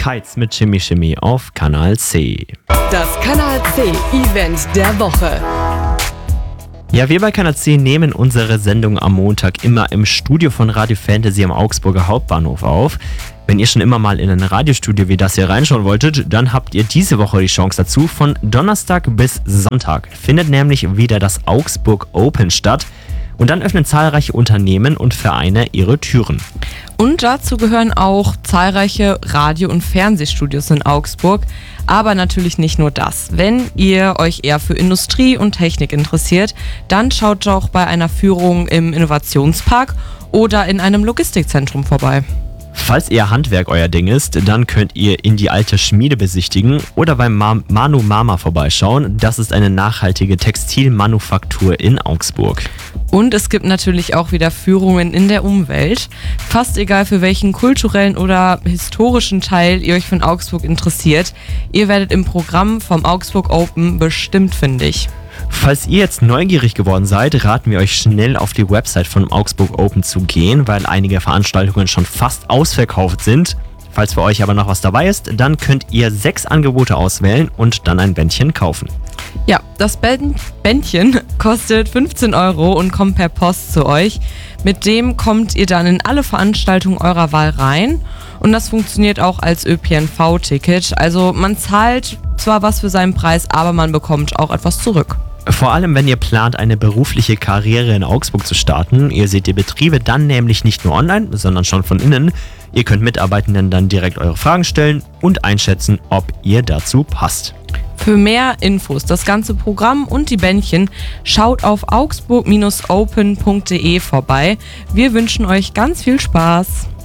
Kites mit Shimmy Shimmy auf Kanal C. Das Kanal C Event der Woche. Ja, wir bei Kanal C nehmen unsere Sendung am Montag immer im Studio von Radio Fantasy am Augsburger Hauptbahnhof auf. Wenn ihr schon immer mal in ein Radiostudio wie das hier reinschauen wolltet, dann habt ihr diese Woche die Chance dazu. Von Donnerstag bis Sonntag findet nämlich wieder das Augsburg Open statt. Und dann öffnen zahlreiche Unternehmen und Vereine ihre Türen. Und dazu gehören auch zahlreiche Radio- und Fernsehstudios in Augsburg. Aber natürlich nicht nur das. Wenn ihr euch eher für Industrie und Technik interessiert, dann schaut doch bei einer Führung im Innovationspark oder in einem Logistikzentrum vorbei. Falls ihr Handwerk euer Ding ist, dann könnt ihr in die alte Schmiede besichtigen oder beim Manu Mama vorbeischauen. Das ist eine nachhaltige Textilmanufaktur in Augsburg. Und es gibt natürlich auch wieder Führungen in der Umwelt. Fast egal, für welchen kulturellen oder historischen Teil ihr euch von Augsburg interessiert. Ihr werdet im Programm vom Augsburg Open bestimmt fündig. Falls ihr jetzt neugierig geworden seid, raten wir euch schnell auf die Website von Augsburg Open zu gehen, weil einige Veranstaltungen schon fast ausverkauft sind. Falls für euch aber noch was dabei ist, dann könnt ihr 6 Angebote auswählen und dann ein Bändchen kaufen. Ja, das Bändchen kostet 15 € und kommt per Post zu euch. Mit dem kommt ihr dann in alle Veranstaltungen eurer Wahl rein. Und das funktioniert auch als ÖPNV-Ticket. Also man zahlt zwar was für seinen Preis, aber man bekommt auch etwas zurück. Vor allem, wenn ihr plant, eine berufliche Karriere in Augsburg zu starten. Ihr seht die Betriebe dann nämlich nicht nur online, sondern schon von innen. Ihr könnt Mitarbeitenden dann direkt eure Fragen stellen und einschätzen, ob ihr dazu passt. Für mehr Infos, das ganze Programm und die Bändchen, schaut auf augsburg-open.de vorbei. Wir wünschen euch ganz viel Spaß.